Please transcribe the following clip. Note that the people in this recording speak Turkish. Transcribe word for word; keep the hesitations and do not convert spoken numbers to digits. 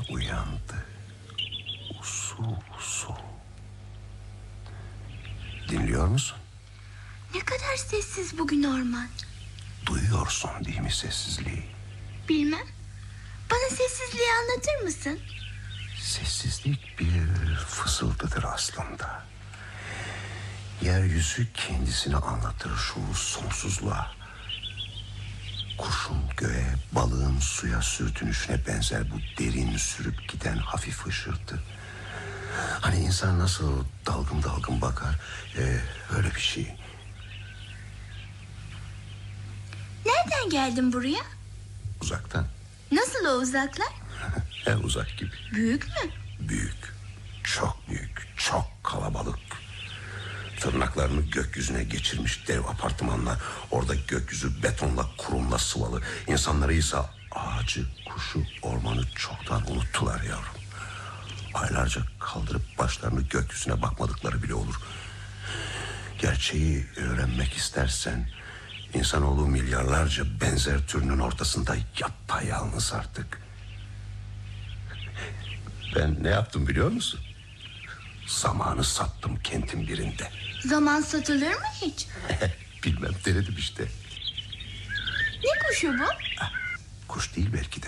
uyandı. Usul usul. Dinliyor musun? Ne kadar sessiz bugün orman. Duyuyorsun değil mi sessizliği? Bilmem. Bana sessizliği anlatır mısın? Sessizlik bir fısıltıdır aslında. Yeryüzü kendisini anlatır şu sonsuzluğa. Kuşun göğe, balığın suya sürtünüşüne benzer bu derin sürüp giden hafif hışırtı. Hani insan nasıl dalgın dalgın bakar, ee, öyle bir şey. Nereden geldin buraya? Uzaktan. Nasıl o uzaklar? Her uzak gibi. Büyük mü? Büyük, çok büyük, çok kalabalık. Tırnaklarını gökyüzüne geçirmiş dev apartmanlar. Orada gökyüzü betonla, kurumla sıvalı. İnsanları ise ağacı, kuşu, ormanı çoktan unuttular yavrum. Aylarca kaldırıp başlarını gökyüzüne bakmadıkları bile olur. Gerçeği öğrenmek istersen insanoğlu milyarlarca benzer türünün ortasında yapayalnız artık. Ben ne yaptım biliyor musun? Zamanı sattım kentin birinde. Zaman satılır mı hiç? Bilmem, denedim işte. Ne kuşu bu? Kuş değil belki de.